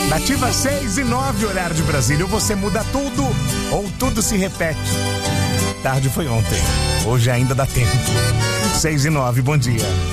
Nativa 6:09, horário de Brasília. Ou você muda tudo, ou tudo se repete. Tarde foi ontem, hoje ainda dá tempo. 6:09, bom dia.